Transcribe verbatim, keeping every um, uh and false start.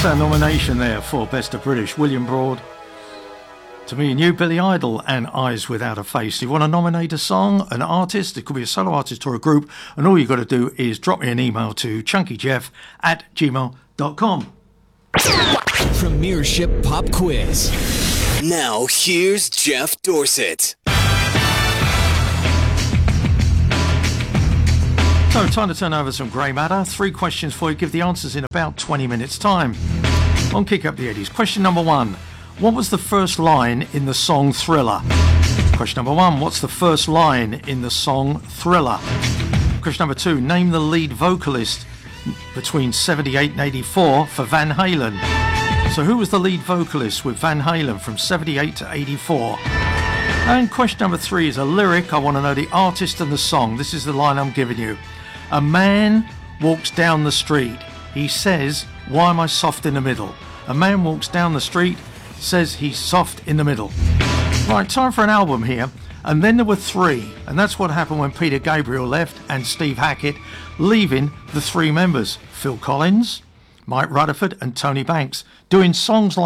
That's our nomination there for Best of British. William Broad, To Me and You, Billy Idol, and Eyes Without a Face. You want to nominate a song, an artist, it could be a solo artist or a group, and all you've got to do is drop me an email to chunkyjeff at gmail dot com. Premiership Pop Quiz. Now here's Jeff Dorset. So, time to turn over some grey matter. Three questions for you. Give the answers in about twenty minutes' time. On Kick Up the eighties. Question number one. What was the first line in the song Thriller? Question number one. What's the first line in the song Thriller? Question number two. Name the lead vocalist between seventy-eight and eighty-four for Van Halen. So, who was the lead vocalist with Van Halen from seventy-eight to eighty-four? And question number three is a lyric. I want to know the artist and the song. This is the line I'm giving you. A man walks down the street. He says, why am I soft in the middle? A man walks down the street, says he's soft in the middle. Right, time for an album here. And then there were three. And that's what happened when Peter Gabriel left and Steve Hackett, leaving the three members. Phil Collins, Mike Rutherford and Tony Banks, doing songs like